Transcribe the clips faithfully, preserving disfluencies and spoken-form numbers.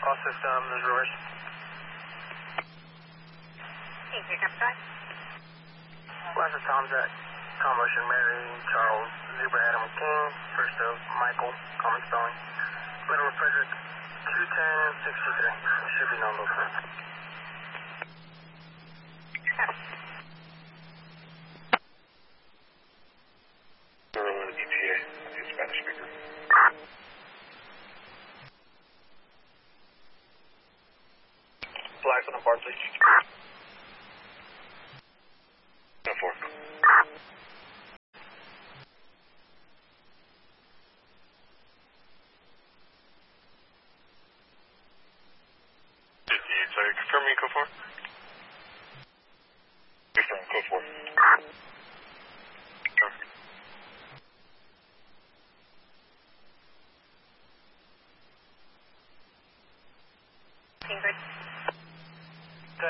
All systems is reverse. Thank you, Captain. Last of Tom's at Tom Ocean Mary, Charles, Zebra Adam King, first of Michael, common spelling. Little Frederick, two ten sixty-three. Should be known those things. E T A, the Spanish speaker. Flags on the bar, please. ten four. Sorry, confirm me, code four. Confirm, code four. Ingrid. Good.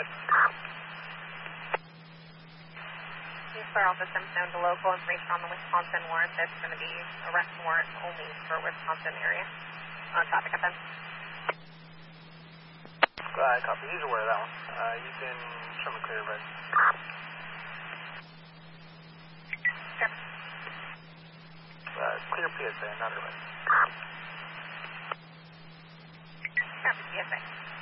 Please clear all systems known to local information on the Wisconsin warrant. That's going to be arrest warrant only for Wisconsin area. On traffic offense. Uh, copy. He's aware of that one. Uh, you can show me clear red. Sure. Uh, clear P S A, not red. Sure, P S A.